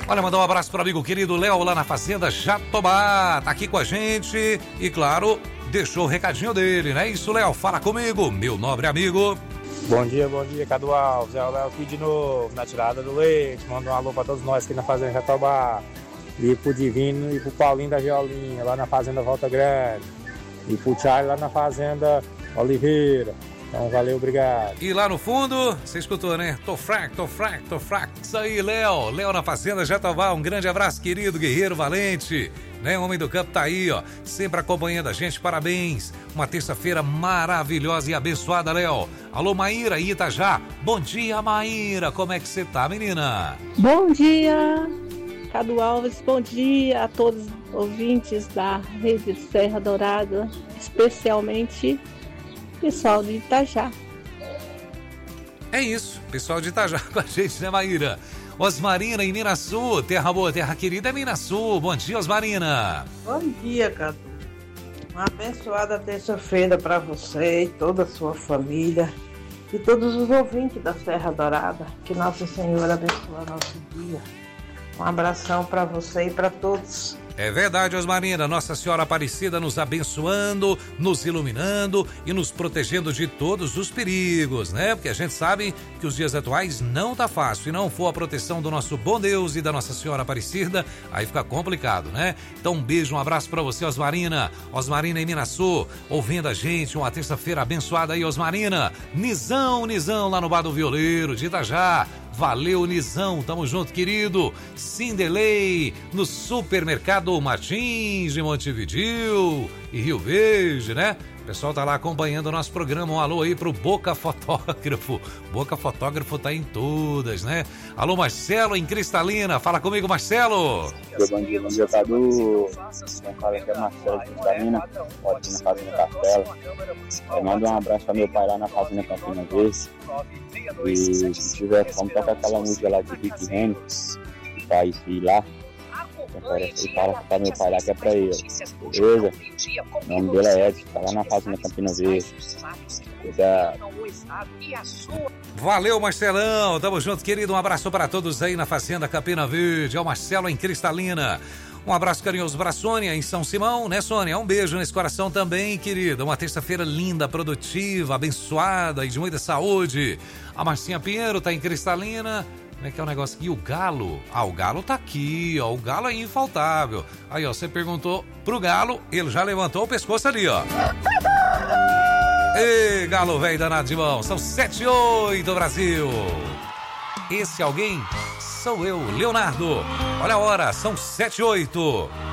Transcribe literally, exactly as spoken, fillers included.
Olha, mandar um abraço para o amigo querido Léo lá na Fazenda Jatobá. Tá aqui com a gente e, claro, deixou o recadinho dele, né? Isso, Léo, fala comigo, meu nobre amigo. Bom dia, bom dia, Cadu Alves. É o Léo aqui de novo, na tirada do leite. Manda um alô para todos nós aqui na Fazenda Jatobá. E pro Divino e pro Paulinho da Violinha, lá na Fazenda Volta Grande. E pro Charlie lá na Fazenda Oliveira. Então, valeu, obrigado. E lá no fundo, você escutou, né? Tô fraco, tô fraco, tô fraco. Isso aí, Léo. Léo na Fazenda Jatobá. Um grande abraço, querido guerreiro valente. Né? O homem do campo tá aí, ó. Sempre acompanhando a gente. Parabéns. Uma terça-feira maravilhosa e abençoada, Léo. Alô, Maíra, Itajá. Bom dia, Maíra. Como é que você tá, menina? Bom dia, Cadu Alves. Bom dia a todos os ouvintes da Rede Serra Dourada. Especialmente pessoal de Itajá. É isso, pessoal de Itajá com a gente, né, Maíra? Osmarina em Minasul, terra boa, terra querida é Minasul. Bom dia, Osmarina. Bom dia, Cadu. Uma abençoada terça-feira para você e toda a sua família e todos os ouvintes da Serra Dourada. Que Nossa Senhora abençoe nosso dia. Um abração para você e para todos. É verdade, Osmarina, Nossa Senhora Aparecida nos abençoando, nos iluminando e nos protegendo de todos os perigos, né? Porque a gente sabe que os dias atuais não tá fácil. Se não for a proteção do nosso bom Deus e da Nossa Senhora Aparecida, aí fica complicado, né? Então um beijo, um abraço pra você, Osmarina. Osmarina em Minasul, ouvindo a gente, uma terça-feira abençoada aí, Osmarina. Nizão, Nizão, lá no Bar do Violeiro de Itajá. Valeu, Nizão, tamo junto, querido. Sindelei, no Supermercado Martins de Montevidéu e Rio Verde, né? O pessoal tá lá acompanhando o nosso programa. Um alô aí pro Boca Fotógrafo. Boca Fotógrafo tá em todas, né? Alô, Marcelo em Cristalina. Fala comigo, Marcelo. Bom dia, bom dia, Cadu. Quem fala aqui é Marcelo de Cristalina, pode ir na Fazenda Castelo. Eu mando um abraço para meu pai lá na Fazenda Campina Verde. E se tiver como, toca aquela música lá de Rick Renner, que faz ir lá. E fala para meu pai lá que é pra ele, beleza? O nome dele é Edson, tá lá na Fazenda Campina Verde. Cuidado. Valeu, Marcelão, tamo junto, querido. Um abraço para todos aí na Fazenda Campina Verde. É o Marcelo em Cristalina. Um abraço carinhoso para a Sônia em São Simão, né, Sônia? Um beijo nesse coração também, querida. Uma terça-feira linda, produtiva, abençoada e de muita saúde. A Marcinha Pinheiro tá em Cristalina. Como é que é o negócio aqui? O Galo? Ah, o Galo tá aqui, ó. O Galo é infaltável. Aí, ó, você perguntou pro Galo, ele já levantou o pescoço ali, ó. Ei, Galo, velho danado de mão. São sete e oito, Brasil. Esse alguém sou eu, Leonardo. Olha a hora, são sete e oito.